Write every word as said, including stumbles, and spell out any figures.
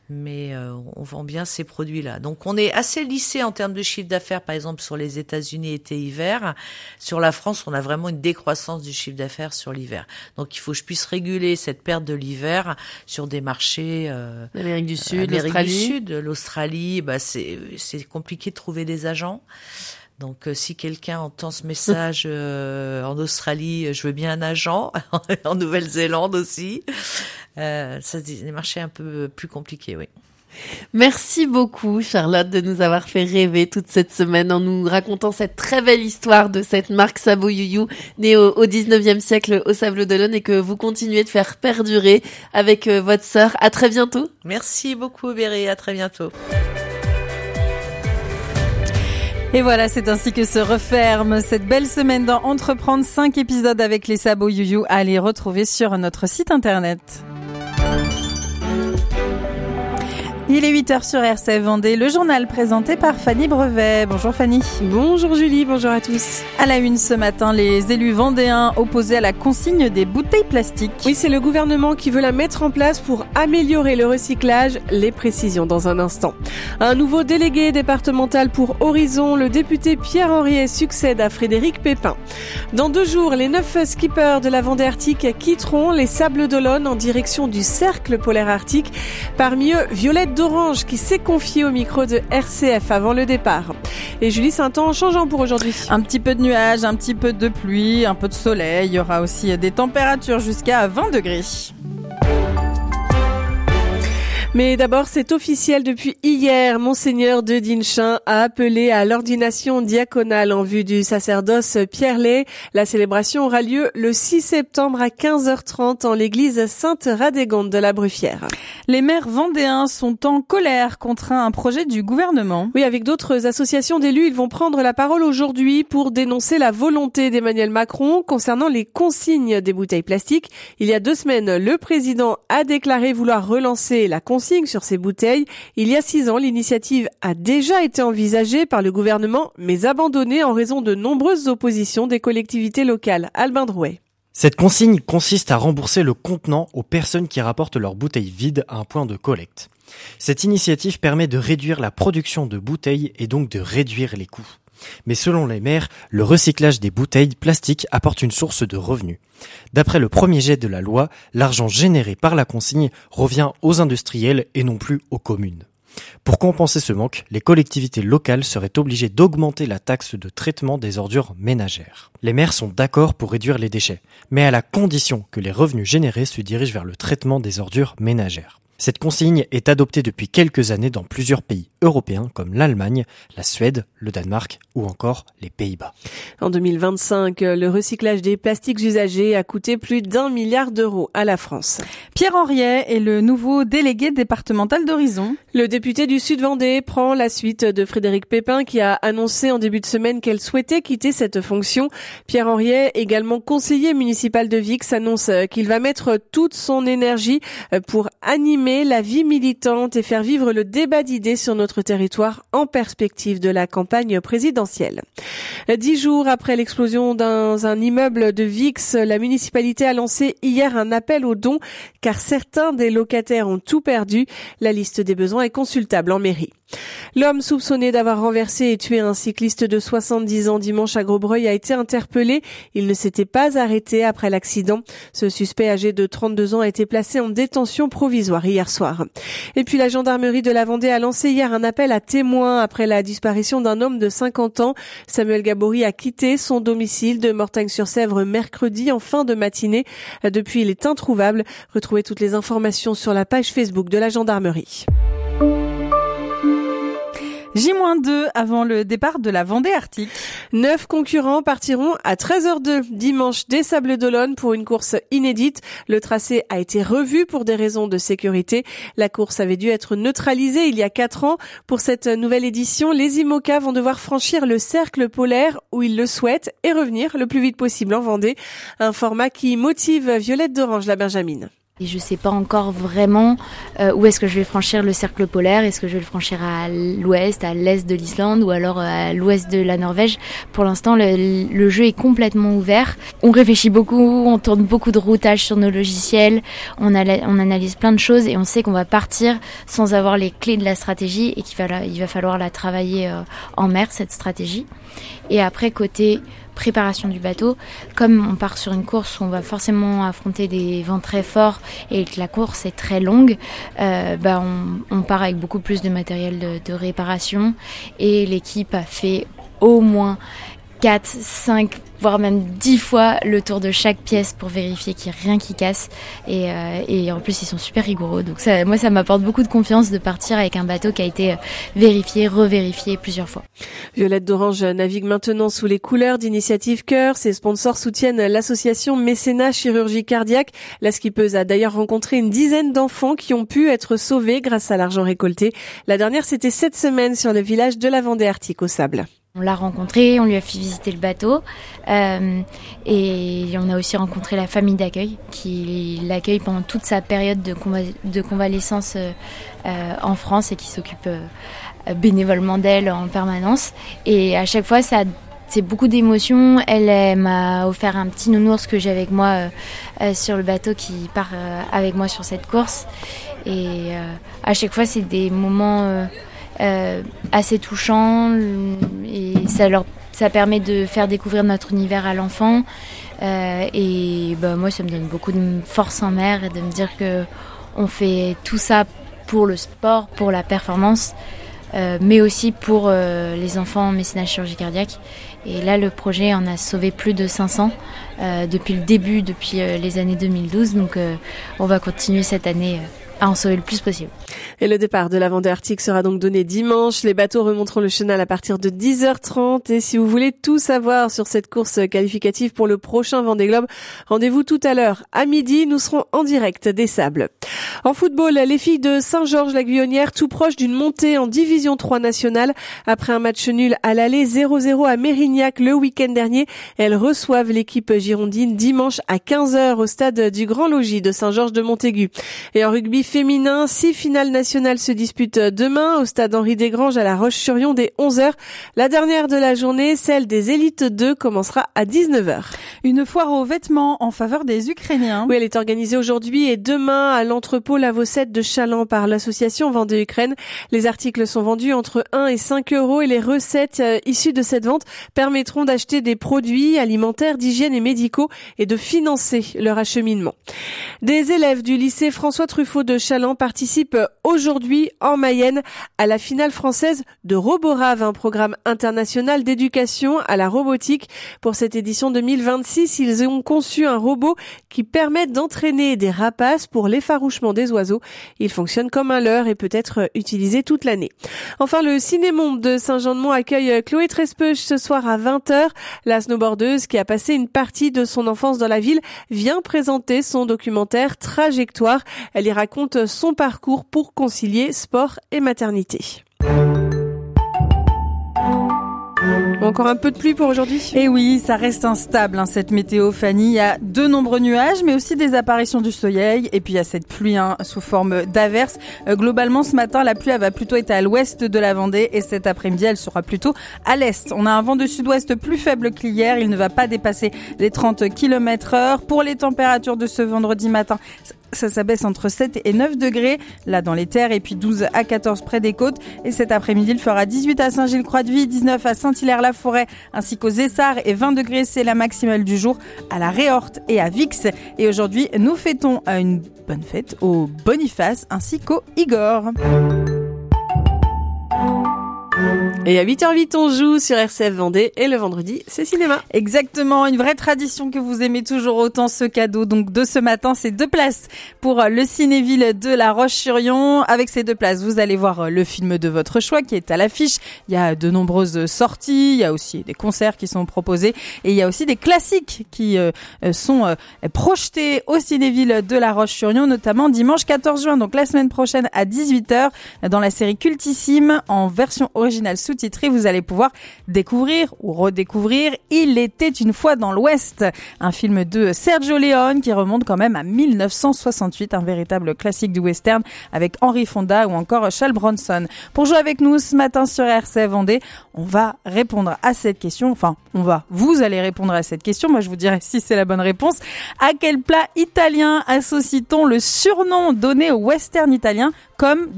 mais euh, on vend bien ces produits-là. Donc on est assez lissé en termes de chiffre d'affaires, par exemple sur les États-Unis été-hiver. Sur la France, on a vraiment une décroissance du chiffre d'affaires sur l'hiver. Donc il faut que je puisse réguler cette perte de l'hiver sur des marchés euh, l'Amérique du Sud, Amérique l'Australie. du Sud, l'Australie, bah c'est c'est compliqué de trouver des agents. Donc, euh, si quelqu'un entend ce message euh, en Australie, je veux bien un agent, en Nouvelle-Zélande aussi. Euh, ça, c'est des marchés un peu plus compliqués, oui. Merci beaucoup, Charlotte, de nous avoir fait rêver toute cette semaine en nous racontant cette très belle histoire de cette marque Sabot You, née au, au dix-neuvième siècle au Sables-d'Olonne et que vous continuez de faire perdurer avec euh, votre sœur. À très bientôt. Merci beaucoup, Béry. À très bientôt. Et voilà, c'est ainsi que se referme cette belle semaine dans Entreprendre. Cinq épisodes avec les Sabots You à aller retrouver sur notre site internet. Il est huit heures sur R C F Vendée, le journal présenté par Fanny Brevet. Bonjour Fanny. Bonjour Julie, bonjour à tous. À la une ce matin, les élus vendéens opposés à la consigne des bouteilles plastiques. Oui, c'est le gouvernement qui veut la mettre en place pour améliorer le recyclage. Les précisions dans un instant. Un nouveau délégué départemental pour Horizon, le député Pierre Henriet succède à Frédéric Pépin. Dans deux jours, les neuf skippers de la Vendée Arctique quitteront les Sables-d'Olonne en direction du Cercle polaire arctique. Parmi eux, Violette d'Orange qui s'est confiée au micro de R C F avant le départ. Et Julie, c'est un temps changeant pour aujourd'hui. Un petit peu de nuages, un petit peu de pluie, un peu de soleil. Il y aura aussi des températures jusqu'à vingt degrés. Mais d'abord, c'est officiel depuis hier. Monseigneur de Dinchin a appelé à l'ordination diaconale en vue du sacerdoce Pierre Lay. La célébration aura lieu le six septembre à quinze heures trente en l'église Sainte-Radégonde de la Bruffière. Les maires vendéens sont en colère contre un projet du gouvernement. Oui, avec d'autres associations d'élus, ils vont prendre la parole aujourd'hui pour dénoncer la volonté d'Emmanuel Macron concernant les consignes des bouteilles plastiques. Il y a deux semaines, le président a déclaré vouloir relancer la consigne sur ces bouteilles. Il y a six ans, l'initiative a déjà été envisagée par le gouvernement, mais abandonnée en raison de nombreuses oppositions des collectivités locales. Albin Drouet. Cette consigne consiste à rembourser le contenant aux personnes qui rapportent leurs bouteilles vides à un point de collecte. Cette initiative permet de réduire la production de bouteilles et donc de réduire les coûts. Mais selon les maires, le recyclage des bouteilles plastiques apporte une source de revenus. D'après le premier jet de la loi, l'argent généré par la consigne revient aux industriels et non plus aux communes. Pour compenser ce manque, les collectivités locales seraient obligées d'augmenter la taxe de traitement des ordures ménagères. Les maires sont d'accord pour réduire les déchets, mais à la condition que les revenus générés se dirigent vers le traitement des ordures ménagères. Cette consigne est adoptée depuis quelques années dans plusieurs pays européens comme l'Allemagne, la Suède, le Danemark ou encore les Pays-Bas. En deux mille vingt-cinq, le recyclage des plastiques usagés a coûté plus d'un milliard d'euros à la France. Pierre Henriet est le nouveau délégué départemental d'Horizon. Le député du Sud-Vendée prend la suite de Frédéric Pépin qui a annoncé en début de semaine qu'elle souhaitait quitter cette fonction. Pierre Henriet, également conseiller municipal de Vix, annonce qu'il va mettre toute son énergie pour animer la vie militante et faire vivre le débat d'idées sur notre territoire en perspective de la campagne présidentielle. Dix jours après l'explosion dans un immeuble de Vix, la municipalité a lancé hier un appel aux dons car certains des locataires ont tout perdu. La liste des besoins est consultable en mairie. L'homme soupçonné d'avoir renversé et tué un cycliste de soixante-dix ans dimanche à Grosbreuil a été interpellé. Il ne s'était pas arrêté après l'accident. Ce suspect âgé de trente-deux ans a été placé en détention provisoire hier soir. Et puis la gendarmerie de la Vendée a lancé hier un appel à témoins après la disparition d'un homme de cinquante ans. Samuel Gabory a quitté son domicile de Mortagne-sur-Sèvre mercredi en fin de matinée. Depuis, il est introuvable. Retrouvez toutes les informations sur la page Facebook de la gendarmerie. J deux avant le départ de la Vendée Arctique. Neuf concurrents partiront à treize heures deux dimanche des Sables-d'Olonne pour une course inédite. Le tracé a été revu pour des raisons de sécurité. La course avait dû être neutralisée il y a quatre ans. Pour cette nouvelle édition, les IMOCA vont devoir franchir le cercle polaire où ils le souhaitent et revenir le plus vite possible en Vendée. Un format qui motive Violette d'Orange, la Benjamine. Et je sais pas encore vraiment euh, où est-ce que je vais franchir le cercle polaire. Est-ce que je vais le franchir à l'ouest, à l'est de l'Islande ou alors à l'ouest de la Norvège. Pour l'instant, le, le jeu est complètement ouvert. On réfléchit beaucoup, on tourne beaucoup de routages sur nos logiciels, on, a, on analyse plein de choses et on sait qu'on va partir sans avoir les clés de la stratégie et qu'il va, il va falloir la travailler euh, en mer, cette stratégie. Et après, côté préparation du bateau, comme on part sur une course où on va forcément affronter des vents très forts et que la course est très longue, euh, bah on, on part avec beaucoup plus de matériel de, de réparation et l'équipe a fait au moins quatre, cinq, voire même dix fois le tour de chaque pièce pour vérifier qu'il n'y a rien qui casse. Et, euh, et en plus, ils sont super rigoureux. Donc ça, moi, ça m'apporte beaucoup de confiance de partir avec un bateau qui a été vérifié, revérifié plusieurs fois. Violette d'Orange navigue maintenant sous les couleurs d'Initiative Cœur. Ses sponsors soutiennent l'association Mécénat Chirurgie Cardiaque. La skippeuse a d'ailleurs rencontré une dizaine d'enfants qui ont pu être sauvés grâce à l'argent récolté. La dernière, c'était cette semaine sur le village de la Vendée Arctique au Sable. On l'a rencontré, on lui a fait visiter le bateau euh, et on a aussi rencontré la famille d'accueil qui l'accueille pendant toute sa période de, conva- de convalescence euh, euh, en France et qui s'occupe euh, bénévolement d'elle en permanence. Et à chaque fois, ça, c'est beaucoup d'émotions. Elle, elle m'a offert un petit nounours que j'ai avec moi euh, euh, sur le bateau qui part euh, avec moi sur cette course. Et euh, à chaque fois, c'est des moments... Euh, Euh, assez touchant et ça leur ça permet de faire découvrir notre univers à l'enfant euh, et bah moi ça me donne beaucoup de force en mer et de me dire que on fait tout ça pour le sport, pour la performance euh, mais aussi pour euh, les enfants en mécénat chirurgie cardiaque. Et là le projet en a sauvé plus de cinq cents euh, depuis le début, depuis euh, les années deux mille douze, donc euh, on va continuer cette année euh, à en sauver le plus possible. Et le départ de la Vendée Arctique sera donc donné dimanche. Les bateaux remonteront le chenal à partir de dix heures trente. Et si vous voulez tout savoir sur cette course qualificative pour le prochain Vendée Globe, rendez-vous tout à l'heure à midi. Nous serons en direct des Sables. En football, les filles de Saint-Georges-la-Guyonnière tout proches d'une montée en division trois nationale. Après un match nul à l'aller zéro zéro à Mérignac le week-end dernier, elles reçoivent l'équipe girondine dimanche à quinze heures au stade du Grand Logis de Saint-Georges-de-Montaigu. Et en rugby féminin, six finales nationales se disputent demain au stade Henri Desgranges à La Roche-sur-Yon dès onze heures. La dernière de la journée, celle des élites deux, commencera à dix-neuf heures. Une foire aux vêtements en faveur des Ukrainiens. Oui, elle est organisée aujourd'hui et demain à l'entrepôt Lavocette de Chaland par l'association Vendée Ukraine. Les articles sont vendus entre un et cinq euros et les recettes euh, issues de cette vente permettront d'acheter des produits alimentaires, d'hygiène et médicaux et de financer leur acheminement. Des élèves du lycée François Truffaut de Chaland participent aujourd'hui en Mayenne à la finale française de Roborave, un programme international d'éducation à la robotique. Pour cette édition deux mille vingt-six, ils ont conçu un robot qui permet d'entraîner des rapaces pour l'effarouchement des oiseaux. Il fonctionne comme un leurre et peut être utilisé toute l'année. Enfin, le Cinémonde de Saint-Jean-de-Mont accueille Chloé Trespeuch ce soir à vingt heures. La snowboardeuse qui a passé une partie de son enfance dans la ville vient présenter son documentaire Trajectoire. Elle y raconte son parcours pour concilier sport et maternité. Encore un peu de pluie pour aujourd'hui. Et oui, ça reste instable, hein, cette météo, Fanny. Il y a de nombreux nuages, mais aussi des apparitions du soleil. Et puis il y a cette pluie hein, sous forme d'averses. Euh, globalement, ce matin, la pluie elle va plutôt être à l'ouest de la Vendée. Et cet après-midi, elle sera plutôt à l'est. On a un vent de sud-ouest plus faible qu'hier. Il ne va pas dépasser les trente kilomètres heure. Pour les températures de ce vendredi matin, ça s'abaisse entre sept et neuf degrés, là dans les terres, et puis douze à quatorze près des côtes. Et cet après-midi, il fera dix-huit à Saint-Gilles-Croix-de-Vie, dix-neuf à Saint-Hilaire-la-Forêt, ainsi qu'aux Essarts, et vingt degrés, c'est la maximale du jour, à la Réorte et à Vix. Et aujourd'hui, nous fêtons une bonne fête au Boniface, ainsi qu'au Igor. Et à huit heures huit, on joue sur R C F Vendée et le vendredi, c'est cinéma. Exactement, une vraie tradition que vous aimez toujours autant, ce cadeau. Donc de ce matin, c'est deux places pour le Cinéville de La Roche-sur-Yon. Avec ces deux places, vous allez voir le film de votre choix qui est à l'affiche. Il y a de nombreuses sorties, il y a aussi des concerts qui sont proposés et il y a aussi des classiques qui euh, sont euh, projetés au Cinéville de La Roche-sur-Yon, notamment dimanche quatorze juin, donc la semaine prochaine à dix-huit heures, dans la série Cultissime en version originale sous sous-titré, vous allez pouvoir découvrir ou redécouvrir Il était une fois dans l'Ouest, un film de Sergio Leone qui remonte quand même à mille neuf cent soixante-huit, un véritable classique du western avec Henry Fonda ou encore Charles Bronson. Pour jouer avec nous ce matin sur R C F Vendée, on va répondre à cette question, enfin on va, vous allez répondre à cette question, moi je vous dirai si c'est la bonne réponse. À quel plat italien associe-t-on le surnom donné au western italien comme